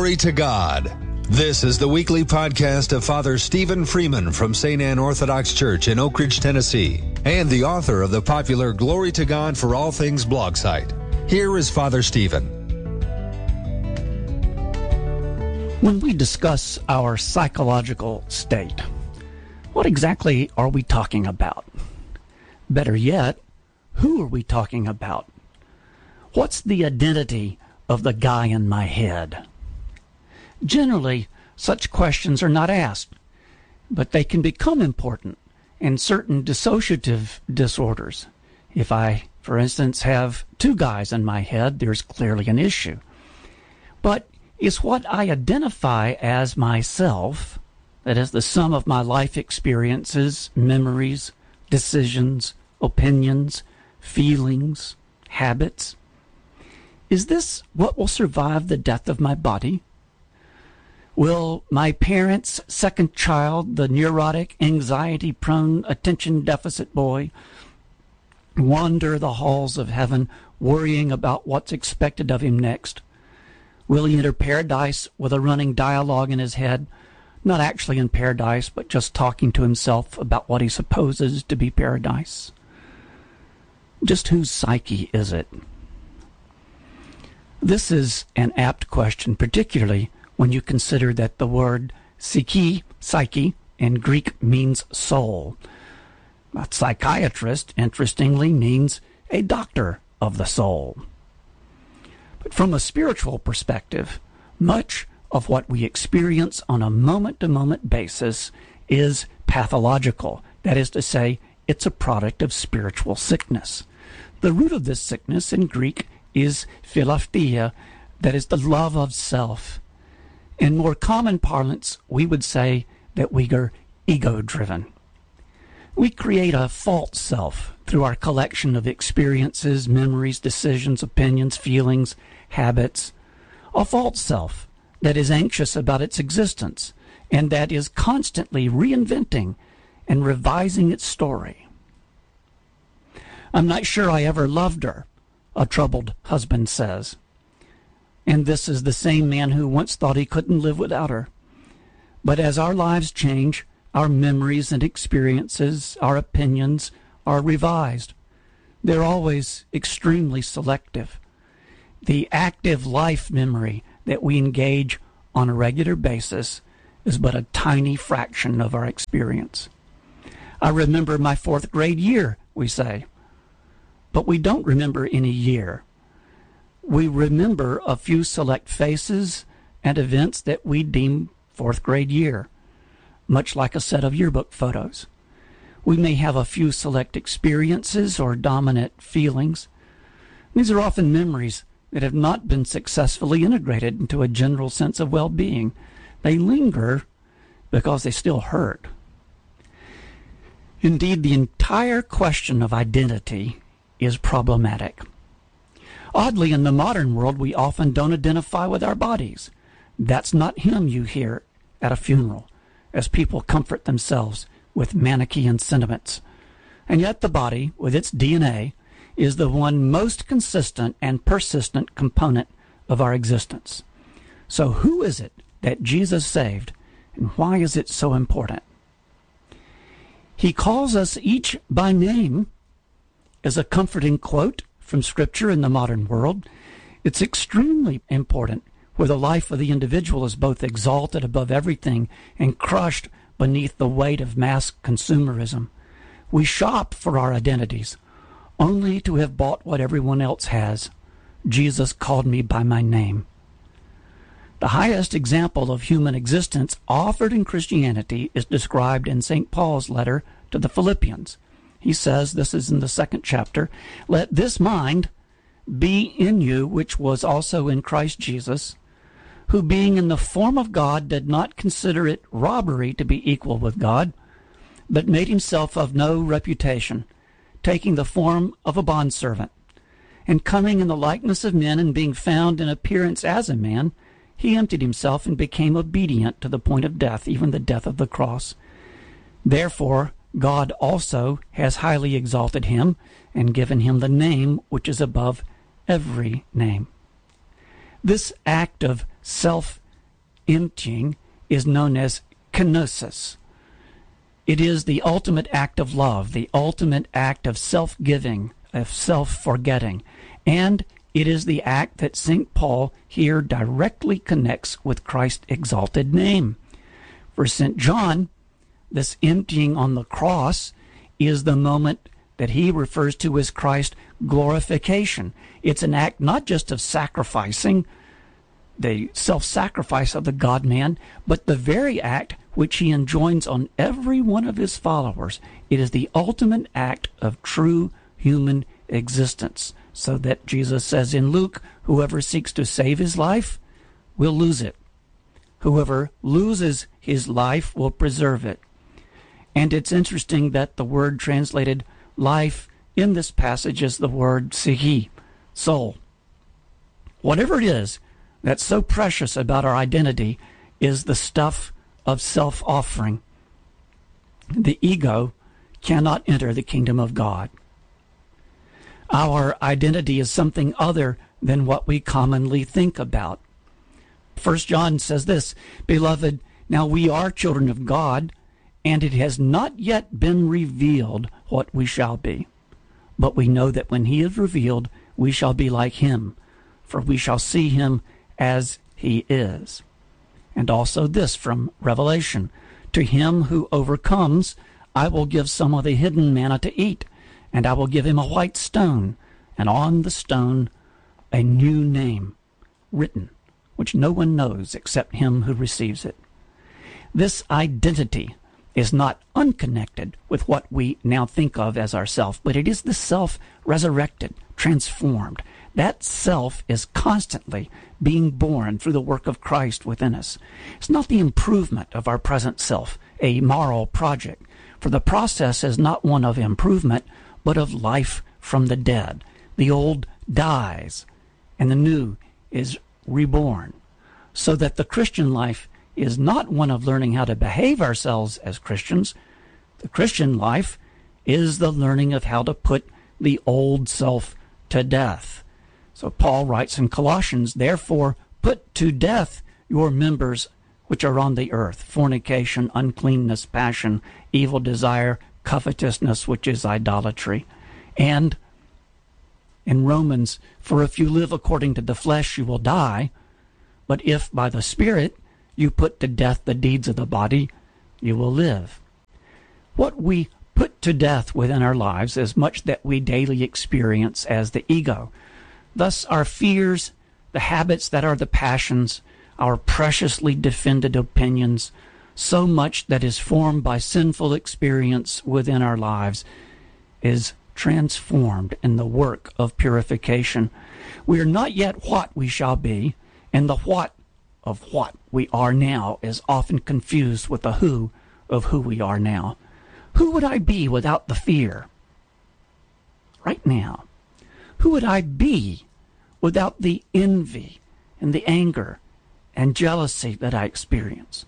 Glory to God. This is the weekly podcast of Father Stephen Freeman from St. Anne Orthodox Church in Oak Ridge, Tennessee, and the author of the popular Glory to God for All Things blog site. Here is Father Stephen. When we discuss our psychological state, what exactly are we talking about? Better yet, who are we talking about? What's the identity of the guy in my head? Generally, such questions are not asked, but they can become important in certain dissociative disorders. If I, for instance, have two guys in my head, there's clearly an issue. But is what I identify as myself, that is the sum of my life experiences, memories, decisions, opinions, feelings, habits, is this what will survive the death of my body? Will my parents' second child, the neurotic, anxiety-prone, attention-deficit boy, wander the halls of heaven worrying about what's expected of him next? Will he enter paradise with a running dialogue in his head, not actually in paradise, but just talking to himself about what he supposes to be paradise? Just whose psyche is it? This is an apt question, particularly when you consider that the word psyche, in Greek means soul. A psychiatrist, interestingly, means a doctor of the soul. But from a spiritual perspective, much of what we experience on a moment-to-moment basis is pathological. That is to say, it's a product of spiritual sickness. The root of this sickness in Greek is philaphthia, that is the love of self. In more common parlance, we would say that we are ego-driven. We create a false self through our collection of experiences, memories, decisions, opinions, feelings, habits. A false self that is anxious about its existence and that is constantly reinventing and revising its story. I'm not sure I ever loved her, a troubled husband says. And this is the same man who once thought he couldn't live without her. But as our lives change, our memories and experiences, our opinions are revised. They're always extremely selective. The active life memory that we engage on a regular basis is but a tiny fraction of our experience. I remember my 4th grade year, we say. But we don't remember any year. We remember a few select faces and events that we deem 4th grade year, much like a set of yearbook photos. We may have a few select experiences or dominant feelings. These are often memories that have not been successfully integrated into a general sense of well-being. They linger because they still hurt. Indeed, the entire question of identity is problematic. Oddly, in the modern world, we often don't identify with our bodies. That's not him you hear at a funeral, as people comfort themselves with Manichaean sentiments. And yet the body, with its DNA, is the one most consistent and persistent component of our existence. So who is it that Jesus saved, and why is it so important? He calls us each by name is a comforting quote from Scripture in the modern world. It's extremely important where the life of the individual is both exalted above everything and crushed beneath the weight of mass consumerism. We shop for our identities, only to have bought what everyone else has. Jesus called me by my name. The highest example of human existence offered in Christianity is described in St. Paul's letter to the Philippians. He says, this is in the 2nd chapter, "Let this mind be in you, which was also in Christ Jesus, who being in the form of God did not consider it robbery to be equal with God, but made himself of no reputation, taking the form of a bondservant. And coming in the likeness of men, and being found in appearance as a man, he emptied himself and became obedient to the point of death, even the death of the cross. Therefore God also has highly exalted him and given him the name which is above every name." This act of emptying is known as kenosis. It is the ultimate act of love, the ultimate act of self-giving, of self-forgetting, and it is the act that St. Paul here directly connects with Christ's exalted name. For St. John, this emptying on the cross is the moment that he refers to as Christ's glorification. It's an act not just of sacrificing, the self-sacrifice of the God-man, but the very act which he enjoins on every one of his followers. It is the ultimate act of true human existence. So that Jesus says in Luke, whoever seeks to save his life will lose it. Whoever loses his life will preserve it. And it's interesting that the word translated life in this passage is the word psyche, soul. Whatever it is that's so precious about our identity is the stuff of self-offering. The ego cannot enter the kingdom of God. Our identity is something other than what we commonly think about. 1 John says this, Beloved, now we are children of God, and it has not yet been revealed what we shall be. But we know that when he is revealed, we shall be like him, for we shall see him as he is. And also this from Revelation, To him who overcomes, I will give some of the hidden manna to eat, and I will give him a white stone, and on the stone a new name written, which no one knows except him who receives it. This identity is not unconnected with what we now think of as ourself, but it is the self resurrected, transformed. That self is constantly being born through the work of Christ within us. It's not the improvement of our present self, a moral project, for the process is not one of improvement, but of life from the dead. The old dies, and the new is reborn, so that the Christian life is not one of learning how to behave ourselves as Christians. The Christian life is the learning of how to put the old self to death. So Paul writes in Colossians, Therefore put to death your members which are on the earth, fornication, uncleanness, passion, evil desire, covetousness, which is idolatry. And in Romans, For if you live according to the flesh, you will die, but if by the Spirit you put to death the deeds of the body, you will live. What we put to death within our lives is much that we daily experience as the ego. Thus our fears, the habits that are the passions, our preciously defended opinions, so much that is formed by sinful experience within our lives is transformed in the work of purification. We are not yet what we shall be, and the what of what we are now is often confused with the who of who we are now. Who would I be without the fear? Right now. Who would I be without the envy and the anger and jealousy that I experience?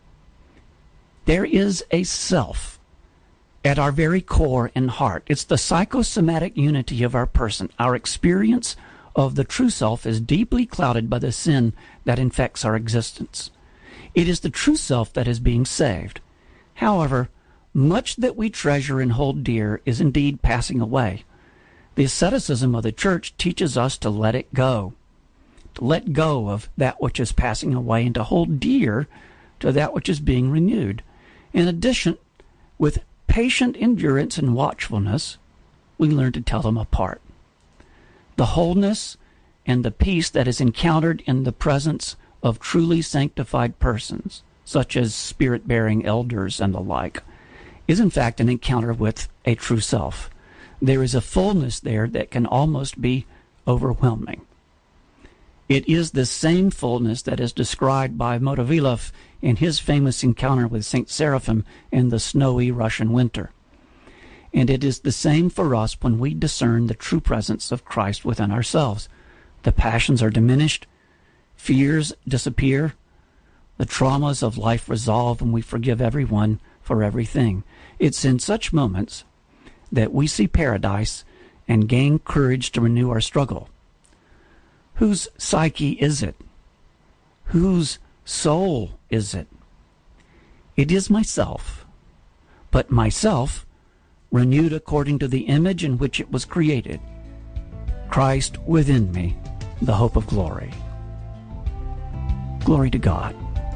There is a self at our very core and heart. It's the psychosomatic unity of our person. Our experience of the true self is deeply clouded by the sin that infects our existence. It is the true self that is being saved. However, much that we treasure and hold dear is indeed passing away. The asceticism of the church teaches us to let it go, to let go of that which is passing away and to hold dear to that which is being renewed. In addition, with patient endurance and watchfulness, we learn to tell them apart. The wholeness and the peace that is encountered in the presence of truly sanctified persons, such as spirit-bearing elders and the like, is in fact an encounter with a true self. There is a fullness there that can almost be overwhelming. It is the same fullness that is described by Motovilov in his famous encounter with Saint Seraphim in the snowy Russian winter. And it is the same for us when we discern the true presence of Christ within ourselves. The passions are diminished, fears disappear, the traumas of life resolve, and we forgive everyone for everything. It's in such moments that we see paradise and gain courage to renew our struggle. Whose psyche is it? Whose soul is it? It is myself, but myself renewed according to the image in which it was created, Christ within me, the hope of glory. Glory to God.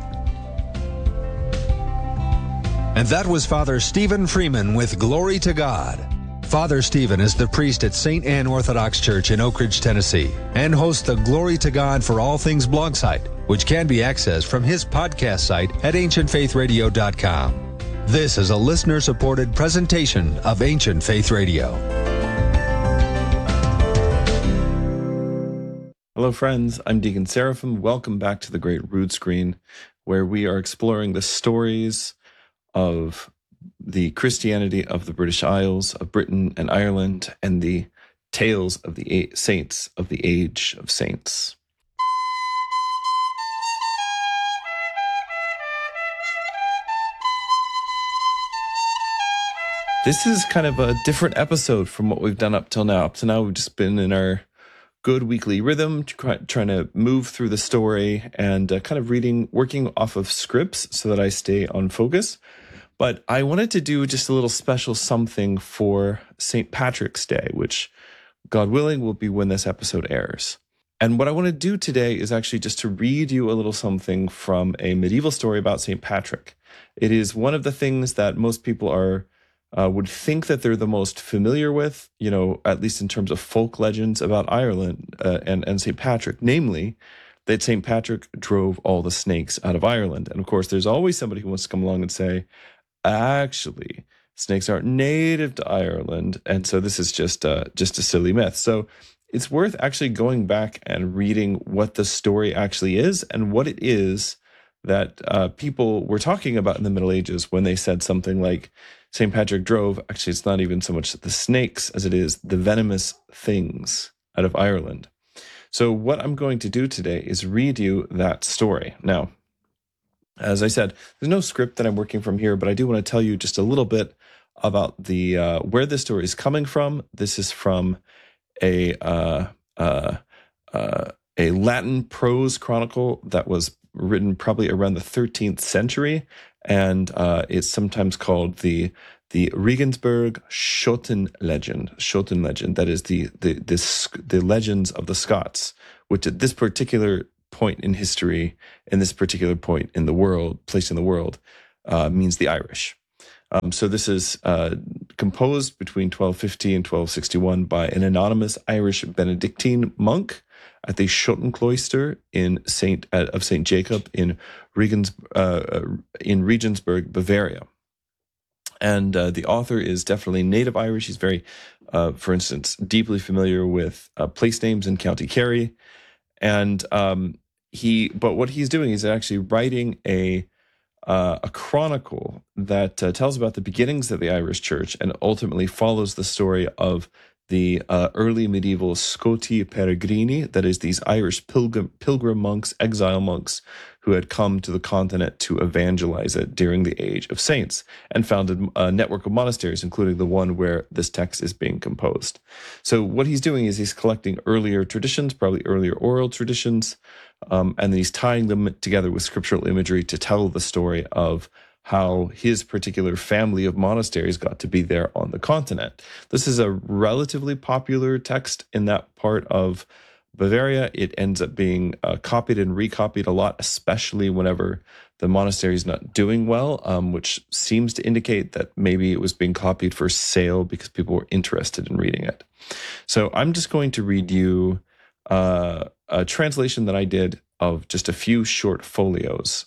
And that was Father Stephen Freeman with Glory to God. Father Stephen is the priest at St. Anne Orthodox Church in Oak Ridge, Tennessee, and hosts the Glory to God for All Things blog site, which can be accessed from his podcast site at ancientfaithradio.com. This is a listener-supported presentation of Ancient Faith Radio. Hello, friends. I'm Deacon Seraphim. Welcome back to the Great Rood Screen, where we are exploring the stories of the Christianity of the British Isles, of Britain and Ireland, and the tales of the saints of the Age of Saints. This is kind of a different episode from what we've done up till now. Up to now, we've just been in our good weekly rhythm, trying to move through the story and kind of working off of scripts so that I stay on focus. But I wanted to do just a little special something for St. Patrick's Day, which, God willing, will be when this episode airs. And what I want to do today is actually just to read you a little something from a medieval story about St. Patrick. It is one of the things that most people would think that they're the most familiar with, at least in terms of folk legends about Ireland and St. Patrick, namely that St. Patrick drove all the snakes out of Ireland. And of course, there's always somebody who wants to come along and say, actually, snakes aren't native to Ireland, and so this is just a silly myth. So it's worth actually going back and reading what the story actually is and what it is that people were talking about in the Middle Ages when they said something like St. Patrick drove. Actually, it's not even so much the snakes as it is the venomous things out of Ireland. So what I'm going to do today is read you that story. Now, as I said, there's no script that I'm working from here, but I do want to tell you just a little bit about the where this story is coming from. This is from a Latin prose chronicle that was written probably around the 13th century, and it's sometimes called the Regensburg Schotten legend. Schotten legend, that is the legends of the Scots, which at this particular point in history, in this particular point in the world, place in the world, means the Irish. So this is composed between 1250 and 1261 by an anonymous Irish Benedictine monk at the Schotten Cloister of St. Jacob in Regensburg, Bavaria. And the author is definitely native Irish. He's very, for instance, deeply familiar with place names in County Kerry. And but what he's doing is actually writing a chronicle that tells about the beginnings of the Irish Church and ultimately follows the story of the early medieval Scoti Peregrini, that is, these Irish pilgrim monks, exile monks, who had come to the continent to evangelize it during the Age of Saints, and founded a network of monasteries, including the one where this text is being composed. So what he's doing is he's collecting earlier traditions, probably earlier oral traditions, and then he's tying them together with scriptural imagery to tell the story of how his particular family of monasteries got to be there on the continent. This is a relatively popular text in that part of Bavaria. It ends up being copied and recopied a lot, especially whenever the monastery is not doing well, which seems to indicate that maybe it was being copied for sale because people were interested in reading it. So I'm just going to read you a translation that I did of just a few short folios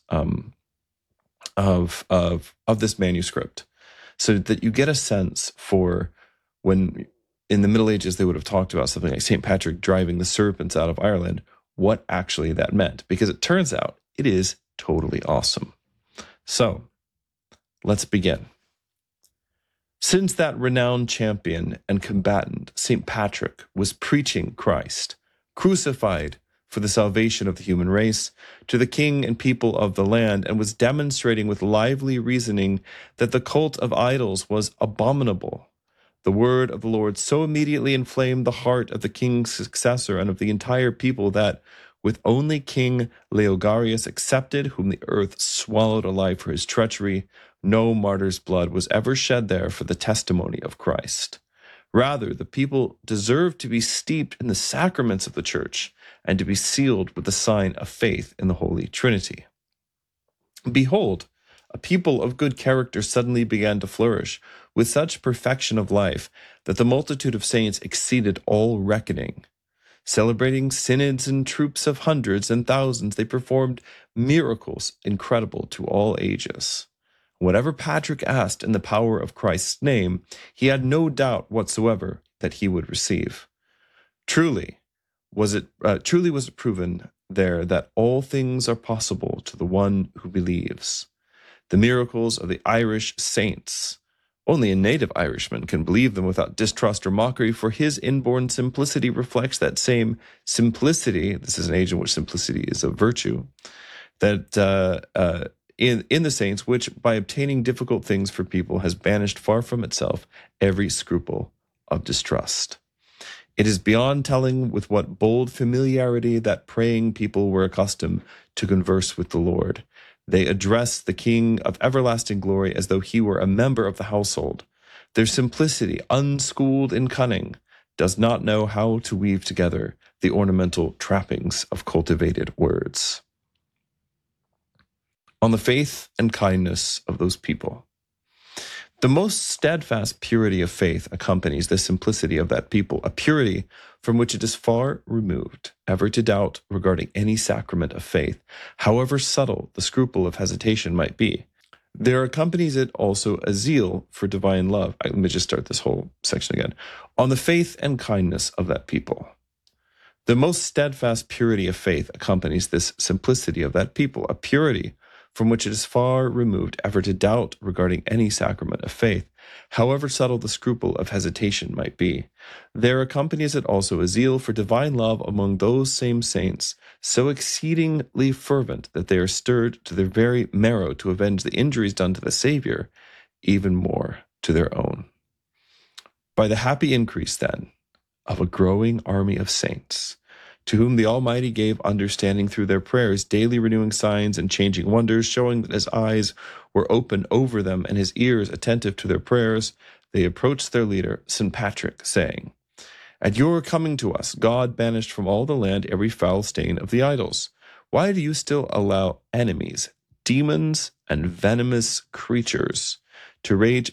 of this manuscript, so that you get a sense for when in the Middle Ages they would have talked about something like St. Patrick driving the serpents out of Ireland, what actually that meant, because it turns out it is totally awesome. So let's begin. Since that renowned champion and combatant, St. Patrick, was preaching Christ, crucified for the salvation of the human race, to the king and people of the land, and was demonstrating with lively reasoning that the cult of idols was abominable. The word of the Lord so immediately inflamed the heart of the king's successor and of the entire people that, with only King Leogarius excepted, whom the earth swallowed alive for his treachery, no martyr's blood was ever shed there for the testimony of Christ. Rather, the people deserved to be steeped in the sacraments of the Church and to be sealed with the sign of faith in the Holy Trinity. Behold, a people of good character suddenly began to flourish with such perfection of life that the multitude of saints exceeded all reckoning. Celebrating synods and troops of hundreds and thousands, they performed miracles incredible to all ages. Whatever Patrick asked in the power of Christ's name, he had no doubt whatsoever that he would receive. Truly was it proven there that all things are possible to the one who believes. The miracles of the Irish saints. Only a native Irishman can believe them without distrust or mockery, for his inborn simplicity reflects that same simplicity. This is an age in which simplicity is a virtue, that in the saints, which by obtaining difficult things for people has banished far from itself every scruple of distrust. It is beyond telling with what bold familiarity that praying people were accustomed to converse with the Lord. They address the King of everlasting glory as though he were a member of the household. Their simplicity, unschooled in cunning, does not know how to weave together the ornamental trappings of cultivated words. On the faith and kindness of those people. The most steadfast purity of faith accompanies the simplicity of that people, a purity from which it is far removed ever to doubt regarding any sacrament of faith, however subtle the scruple of hesitation might be. There accompanies it also a zeal for divine love. Let me just start this whole section again. On the faith and kindness of that people. The most steadfast purity of faith accompanies this simplicity of that people, a purity from which it is far removed ever to doubt regarding any sacrament of faith, however subtle the scruple of hesitation might be. There accompanies it also a zeal for divine love among those same saints, so exceedingly fervent that they are stirred to their very marrow to avenge the injuries done to the Savior, even more to their own. By the happy increase, then, of a growing army of saints, to whom the Almighty gave understanding through their prayers, daily renewing signs and changing wonders, showing that his eyes were open over them and his ears attentive to their prayers, they approached their leader, St. Patrick, saying, At your coming to us, God banished from all the land every foul stain of the idols. Why do you still allow enemies, demons, and venomous creatures to rage